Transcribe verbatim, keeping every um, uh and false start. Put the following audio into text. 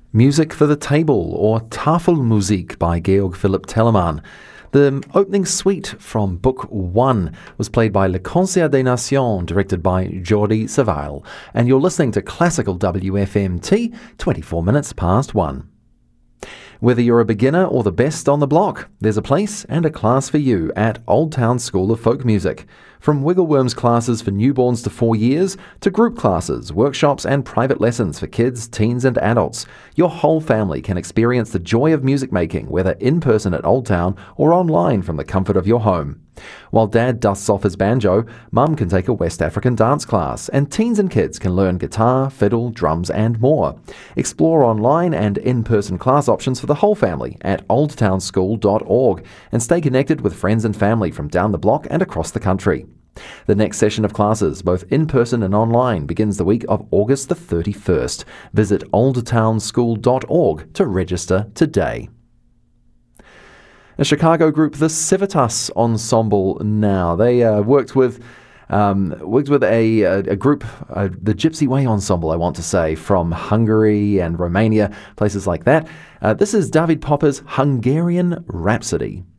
Music for the Table, or Tafelmusik by Georg Philipp Telemann. The opening suite from Book One was played by Le Concert des Nations, directed by Jordi Savall. And you're listening to Classical W F M T, twenty-four minutes past one. Whether you're a beginner or the best on the block, there's a place and a class for you at Old Town School of Folk Music. From Wiggleworms classes for newborns to four years, to group classes, workshops and private lessons for kids, teens and adults, your whole family can experience the joy of music making, whether in person at Old Town or online from the comfort of your home. While Dad dusts off his banjo, Mum can take a West African dance class, and teens and kids can learn guitar, fiddle, drums and more. Explore online and in-person class options for the whole family at old town school dot org and stay connected with friends and family from down the block and across the country. The next session of classes, both in-person and online, begins the week of August the thirty-first. Visit old town school dot org to register today. A Chicago group, the Civitas Ensemble now. They uh, worked with um, worked with a, a, a group, uh, the Gypsy Way Ensemble, I want to say, from Hungary and Romania, places like that. Uh, this is David Popper's Hungarian Rhapsody.